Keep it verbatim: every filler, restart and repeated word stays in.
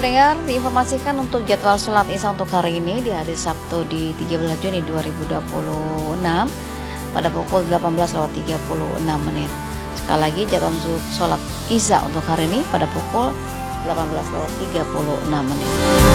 pendengar, diinformasikan untuk jadwal sholat Isya untuk hari ini di hari Sabtu di tiga belas Juni dua ribu dua puluh enam pada pukul delapan belas lewat tiga puluh enam menit. Sekali lagi jadwal sholat Isya untuk hari ini pada pukul delapan belas lewat tiga puluh enam menit.